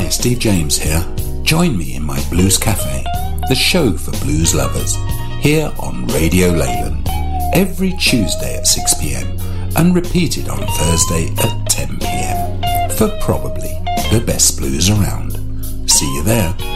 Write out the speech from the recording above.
Hi, Steve James here. Join me in my Blues Cafe, the show for blues lovers, here on Radio Leyland, every Tuesday at 6 p.m. and repeated on Thursday at 10 p.m. for probably the best blues around. See you there.